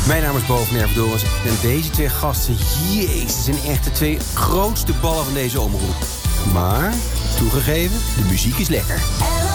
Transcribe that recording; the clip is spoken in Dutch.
Mijn naam is Bo van Nervendorens en deze twee gasten, jezus, zijn echt de twee grootste ballen van deze omroep. Maar, toegegeven, de muziek is lekker.